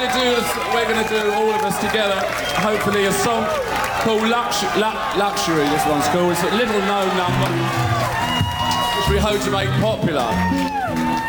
we're gonna do all of us together, hopefully, a song called Luxury. This one's called. It's a little known number, which we hope to make popular.